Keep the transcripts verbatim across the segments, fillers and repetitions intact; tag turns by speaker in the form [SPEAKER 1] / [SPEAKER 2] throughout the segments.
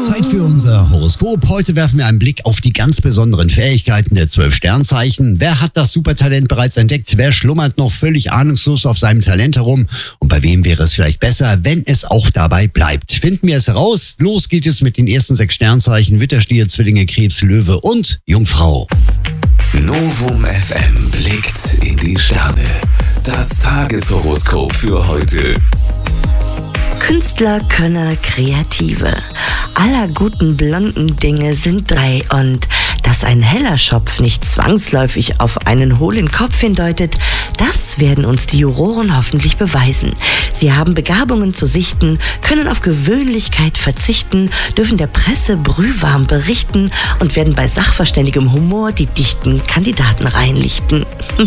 [SPEAKER 1] Zeit für unser Horoskop. Heute werfen wir einen Blick auf die ganz besonderen Fähigkeiten der zwölf Sternzeichen. Wer hat das Supertalent bereits entdeckt? Wer schlummert noch völlig ahnungslos auf seinem Talent herum? Und bei wem wäre es vielleicht besser, wenn es auch dabei bleibt? Finden wir es heraus. Los geht es mit den ersten sechs Sternzeichen: Widder, Stier, Zwillinge, Krebs, Löwe und Jungfrau.
[SPEAKER 2] Novum F M blickt in die Sterne. Das Tageshoroskop für heute.
[SPEAKER 3] Künstler, Könner, Kreative. Aller guten blonden Dinge sind drei, und dass ein heller Schopf nicht zwangsläufig auf einen hohlen Kopf hindeutet, das werden uns die Juroren hoffentlich beweisen. Sie haben Begabungen zu sichten, können auf Gewöhnlichkeit verzichten, dürfen der Presse brühwarm berichten und werden bei sachverständigem Humor die dichten Kandidaten reinlichten.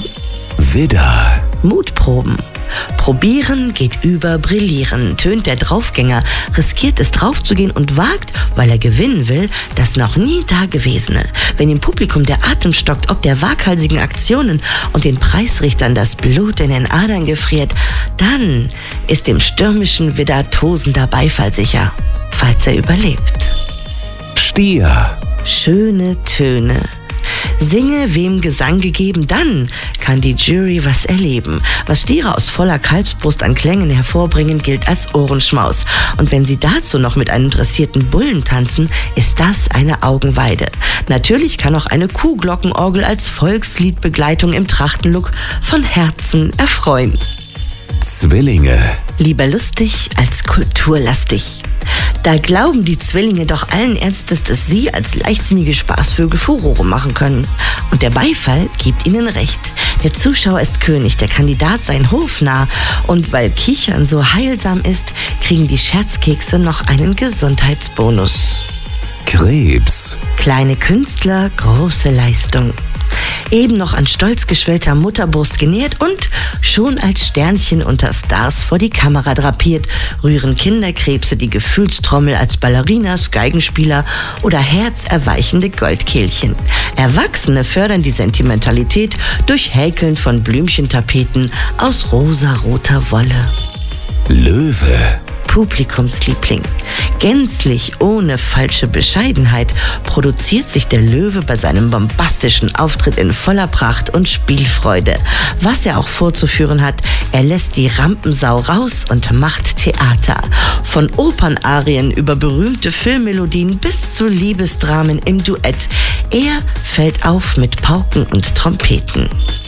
[SPEAKER 2] Widder.
[SPEAKER 3] Mutproben. Probieren geht über Brillieren, tönt der Draufgänger, riskiert es draufzugehen und wagt, weil er gewinnen will, das noch nie Dagewesene. Wenn im Publikum der Atem stockt, ob der waghalsigen Aktionen und den Preisrichtern das Blut in den Adern gefriert, dann ist dem stürmischen Widder tosender Beifall sicher, falls er überlebt.
[SPEAKER 2] Stier.
[SPEAKER 3] Schöne Töne. Singe, wem Gesang gegeben, dann kann die Jury was erleben. Was Stiere aus voller Kalbsbrust an Klängen hervorbringen, gilt als Ohrenschmaus. Und wenn sie dazu noch mit einem dressierten Bullen tanzen, ist das eine Augenweide. Natürlich kann auch eine Kuhglockenorgel als Volksliedbegleitung im Trachtenlook von Herzen erfreuen.
[SPEAKER 2] Zwillinge.
[SPEAKER 3] Lieber lustig als kulturlastig. Da glauben die Zwillinge doch allen Ernstes, dass sie als leichtsinnige Spaßvögel Furore machen können. Und der Beifall gibt ihnen recht. Der Zuschauer ist König, der Kandidat sein hofnah. Und weil Kichern so heilsam ist, kriegen die Scherzkekse noch einen Gesundheitsbonus.
[SPEAKER 2] Krebs.
[SPEAKER 3] Kleine Künstler, große Leistung. Eben noch an stolz geschwellter Mutterbrust genährt und schon als Sternchen unter Stars vor die Kamera drapiert, rühren Kinderkrebse die Gefühlstrommel als Ballerinas, Geigenspieler oder herzerweichende Goldkehlchen. Erwachsene fördern die Sentimentalität durch Häkeln von Blümchentapeten aus rosaroter Wolle.
[SPEAKER 2] Löwe.
[SPEAKER 3] Publikumsliebling. Gänzlich ohne falsche Bescheidenheit produziert sich der Löwe bei seinem bombastischen Auftritt in voller Pracht und Spielfreude. Was er auch vorzuführen hat, er lässt die Rampensau raus und macht Theater. Von Opernarien über berühmte Filmmelodien bis zu Liebesdramen im Duett. Er fällt auf mit Pauken und Trompeten.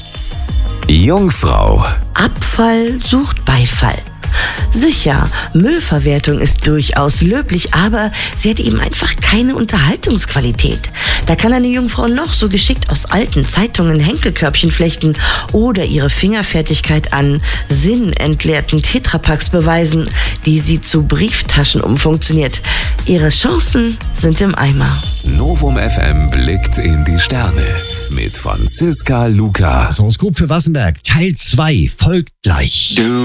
[SPEAKER 2] Jungfrau.
[SPEAKER 3] Abfall sucht Beifall. Sicher, Müllverwertung ist durchaus löblich, aber sie hat eben einfach keine Unterhaltungsqualität. Da kann eine Jungfrau noch so geschickt aus alten Zeitungen Henkelkörbchen flechten oder ihre Fingerfertigkeit an sinnentleerten Tetrapacks beweisen, die sie zu Brieftaschen umfunktioniert. Ihre Chancen sind im Eimer.
[SPEAKER 2] Novum F M blickt in die Sterne mit Franziska Luca.
[SPEAKER 1] Das Horoskop für Wassenberg, Teil zwei, folgt gleich.